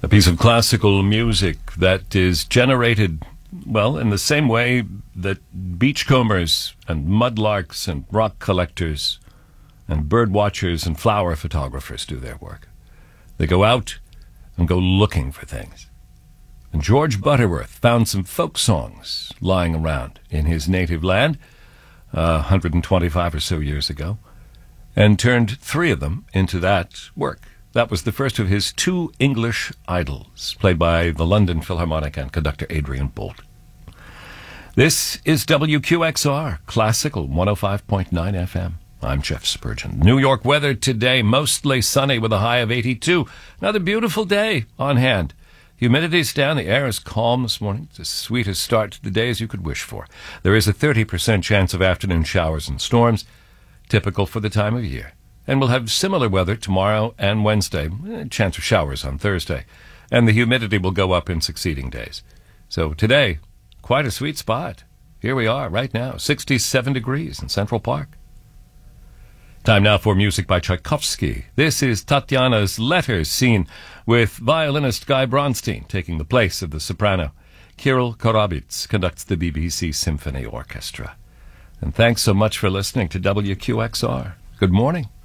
A piece of classical music that is generated, well, in the same way that beachcombers and mudlarks and rock collectors and bird watchers and flower photographers do their work. They go out and go looking for things. And George Butterworth found some folk songs lying around in his native land 125 or so years ago, and turned 3 of them into that work. That was the first of his 2 English idols, played by the London Philharmonic and conductor Adrian Boult. This is WQXR, Classical 105.9 FM. I'm Jeff Spurgeon. New York weather today, mostly sunny with a high of 82. Another beautiful day on hand. Humidity's down. The air is calm this morning. It's as sweet a start to the day as you could wish for. There is a 30% chance of afternoon showers and storms, typical for the time of year. And we'll have similar weather tomorrow and Wednesday, a chance of showers on Thursday. And the humidity will go up in succeeding days. So today, quite a sweet spot. Here we are right now, 67 degrees in Central Park. Time now for music by Tchaikovsky. This is Tatiana's Letters scene with violinist Guy Bronstein taking the place of the soprano. Kirill Korabits conducts the BBC Symphony Orchestra. And thanks so much for listening to WQXR. Good morning.